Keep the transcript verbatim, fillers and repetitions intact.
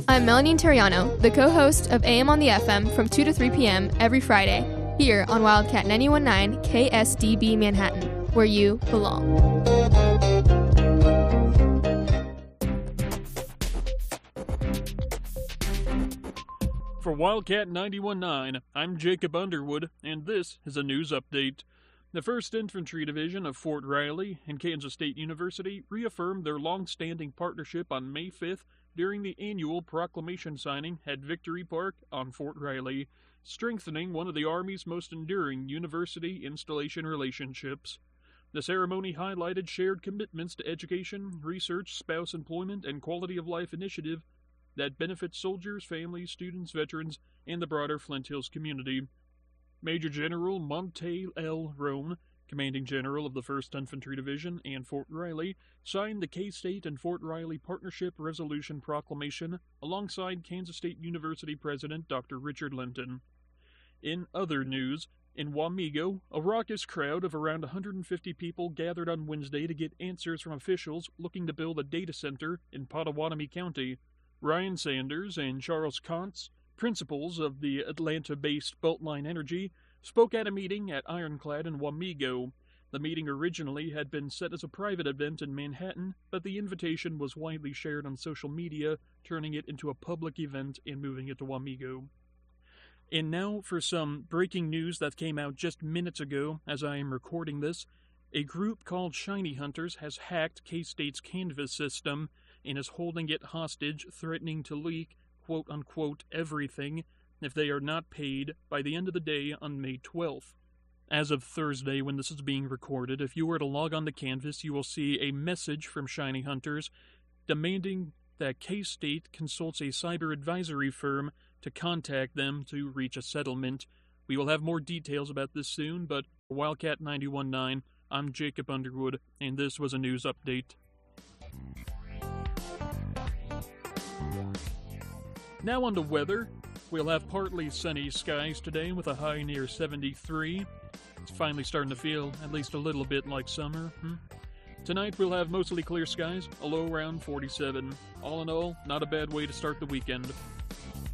I'm Melanie Terriano, the co-host of A M on the F M from two to three p.m. every Friday, here on Wildcat ninety-one point nine K S D B Manhattan, where you belong. For Wildcat ninety-one point nine, I'm Jacob Underwood, and this is a news update. The first Infantry Division of Fort Riley and Kansas State University reaffirmed their long-standing partnership on May fifth during the annual proclamation signing at Victory Park on Fort Riley, strengthening one of the Army's most enduring university installation relationships. The ceremony highlighted shared commitments to education, research, spouse employment, and quality of life initiative that benefits soldiers, families, students, veterans, and the broader Flint Hills community. Major General Monte L. Roan, Commanding General of the first Infantry Division and Fort Riley, signed the K-State and Fort Riley Partnership Resolution Proclamation alongside Kansas State University President Doctor Richard Linton. In other news, in Wamego, a raucous crowd of around one hundred fifty people gathered on Wednesday to get answers from officials looking to build a data center in Pottawatomie County. Ryan Sanders and Charles Kantz, principals of the Atlanta-based Beltline Energy, spoke at a meeting at Ironclad in Wamego. The meeting originally had been set as a private event in Manhattan, but the invitation was widely shared on social media, turning it into a public event and moving it to Wamego. And now for some breaking news that came out just minutes ago as I am recording this. A group called Shiny Hunters has hacked K-State's Canvas system and is holding it hostage, threatening to leak quote-unquote everything if they are not paid by the end of the day on May twelfth. As of Thursday, when this is being recorded, if you were to log on to Canvas, you will see a message from Shiny Hunters demanding that K-State consults a cyber advisory firm to contact them to reach a settlement. We will have more details about this soon, but for Wildcat ninety-one point nine, I'm Jacob Underwood, and this was a news update. Now on to weather. We'll have partly sunny skies today with a high near seventy-three. It's finally starting to feel at least a little bit like summer. Hmm? Tonight we'll have mostly clear skies, a low around forty-seven. All in all, not a bad way to start the weekend.